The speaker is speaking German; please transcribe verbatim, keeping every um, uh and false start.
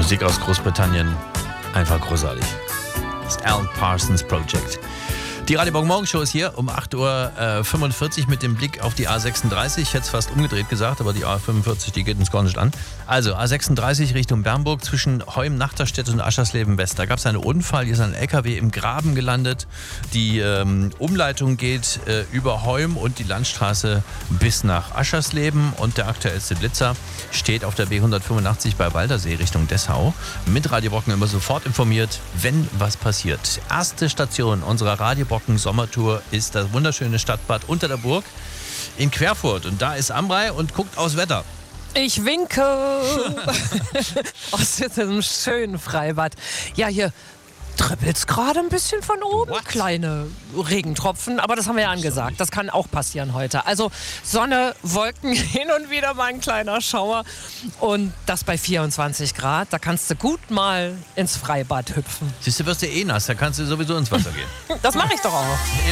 Musik aus Großbritannien, einfach großartig. Das Alan Parsons Project. Die Radio Morgen Morgen Show ist hier um acht Uhr fünfundvierzig mit dem Blick auf die A sechsunddreißig. Ich hätte es fast umgedreht gesagt, aber die A fünfundvierzig, die geht uns gar nicht an. Also A sechsunddreißig Richtung Bernburg zwischen Heum, Nachterstedt und Aschersleben West. Da gab es einen Unfall, hier ist ein L K W im Graben gelandet. Die ähm, Umleitung geht äh, über Heum und die Landstraße bis nach Aschersleben. Und der aktuellste Blitzer steht auf der B hundertfünfundachtzig bei Waldersee Richtung Dessau. Mit Radio Brocken immer sofort informiert, wenn was passiert. Erste Station unserer Radio Brocken Sommertour ist das wunderschöne Stadtbad unter der Burg in Querfurt. Und da ist Amrei und guckt aufs Wetter. Ich winke aus diesem schönen Freibad. Ja, hier trippelt's gerade ein bisschen von oben. What? Kleine Regentropfen, aber das haben wir ja angesagt. Das kann auch passieren heute. Also Sonne, Wolken, hin und wieder mal ein kleiner Schauer. Und das bei vierundzwanzig Grad. Da kannst du gut mal ins Freibad hüpfen. Siehst du, wirst du eh nass, da kannst du sowieso ins Wasser gehen. Das mache ich doch auch.